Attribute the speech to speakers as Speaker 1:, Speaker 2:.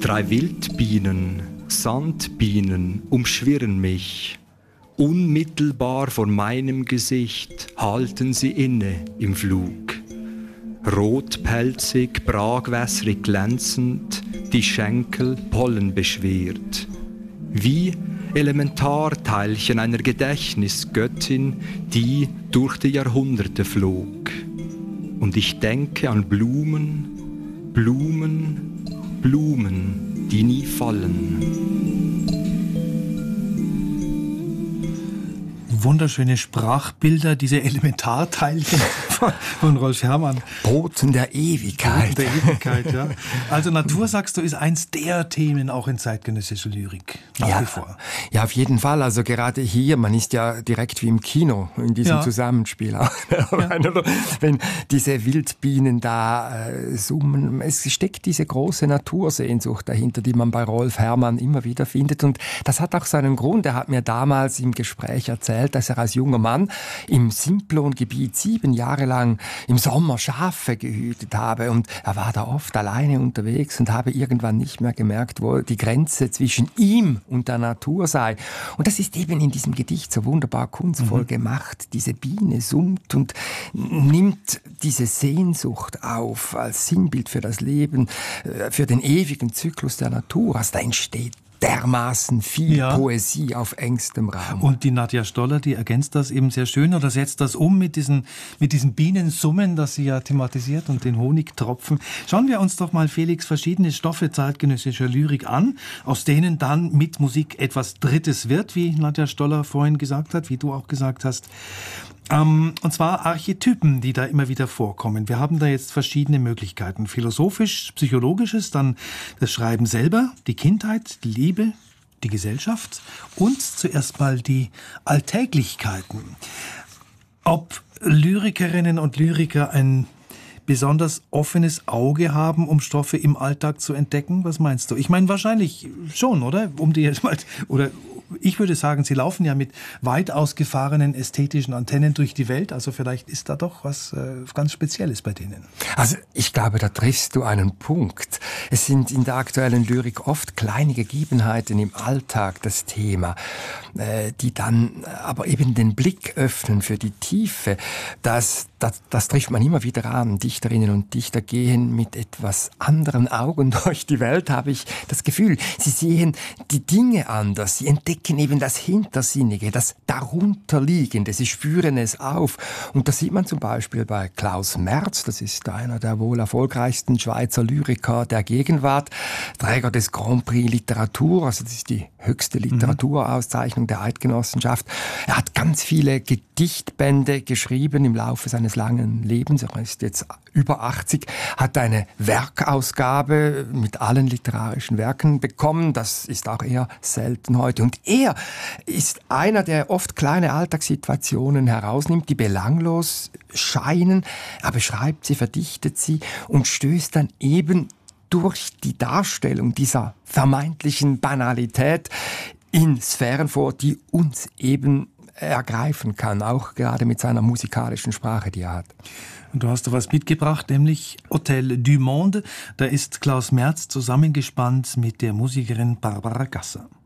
Speaker 1: 3 Wildbienen, Sandbienen umschwirren mich. Unmittelbar vor meinem Gesicht halten sie inne im Flug. Rotpelzig, bragwässrig glänzend, die Schenkel pollenbeschwert. Wie Elementarteilchen einer Gedächtnisgöttin, die durch die Jahrhunderte flog. Und ich denke an Blumen, Blumen, Blumen, die nie fallen.
Speaker 2: Wunderschöne Sprachbilder, diese Elementarteilchen von Rolf Herrmann.
Speaker 3: Boten der Ewigkeit.
Speaker 2: Boten der Ewigkeit, ja. Also Natur, sagst du, ist eins der Themen auch in zeitgenössischer Lyrik. Nach wie vor.
Speaker 3: Ja, auf jeden Fall. Also gerade hier, man ist ja direkt wie im Kino in diesem Zusammenspiel. Ja. Wenn diese Wildbienen da summen, es steckt diese große Natursehnsucht dahinter, die man bei Rolf Herrmann immer wieder findet. Und das hat auch seinen Grund. Er hat mir damals im Gespräch erzählt, dass er als junger Mann im Simplongebiet 7 Jahre lang im Sommer Schafe gehütet habe. Und er war da oft alleine unterwegs und habe irgendwann nicht mehr gemerkt, wo die Grenze zwischen ihm und der Natur sei. Und das ist eben in diesem Gedicht so wunderbar kunstvoll gemacht. Diese Biene summt und nimmt diese Sehnsucht auf als Sinnbild für das Leben, für den ewigen Zyklus der Natur. Also da entsteht dermaßen viel Poesie auf engstem Raum.
Speaker 2: Und die Nadja Stoller, die ergänzt das eben sehr schön oder setzt das um mit diesen Bienensummen, das sie ja thematisiert, und den Honigtropfen. Schauen wir uns doch mal, Felix, verschiedene Stoffe zeitgenössischer Lyrik an, aus denen dann mit Musik etwas Drittes wird, wie Nadja Stoller vorhin gesagt hat, wie du auch gesagt hast. Und zwar Archetypen, die da immer wieder vorkommen. Wir haben da jetzt verschiedene Möglichkeiten. Philosophisch, psychologisches, dann das Schreiben selber, die Kindheit, die Liebe, die Gesellschaft und zuerst mal die Alltäglichkeiten. Ob Lyrikerinnen und Lyriker ein besonders offenes Auge haben, um Stoffe im Alltag zu entdecken? Was meinst du? Ich meine, wahrscheinlich schon, oder? Ich würde sagen, sie laufen ja mit weit ausgefahrenen ästhetischen Antennen durch die Welt. Also vielleicht ist da doch was ganz Spezielles bei denen.
Speaker 3: Also ich glaube, da triffst du einen Punkt. Es sind in der aktuellen Lyrik oft kleine Gegebenheiten im Alltag das Thema, die dann aber eben den Blick öffnen für die Tiefe. Das trifft man immer wieder an. Dichterinnen und Dichter gehen mit etwas anderen Augen durch die Welt, habe ich das Gefühl. Sie sehen die Dinge anders. Sie entdecken eben das Hintersinnige, das Darunterliegende. Sie spüren es auf. Und das sieht man zum Beispiel bei Klaus Merz. Das ist einer der wohl erfolgreichsten Schweizer Lyriker der Gegenwart. Träger des Grand Prix Literatur. Also das ist die höchste Literaturauszeichnung der Eidgenossenschaft. Er hat ganz viele Gedichtbände geschrieben im Laufe seines langen Lebens. Er ist jetzt über 80, hat eine Werkausgabe mit allen literarischen Werken bekommen. Das ist auch eher selten heute. Und er ist einer, der oft kleine Alltagssituationen herausnimmt, die belanglos scheinen. Er beschreibt sie, verdichtet sie und stößt dann eben durch die Darstellung dieser vermeintlichen Banalität in Sphären vor, die uns eben ergreifen kann, auch gerade mit seiner musikalischen Sprache, die er hat.
Speaker 2: Und du hast da was mitgebracht, nämlich Hotel du Monde. Da ist Klaus Merz zusammengespannt mit der Musikerin Barbara Gasser.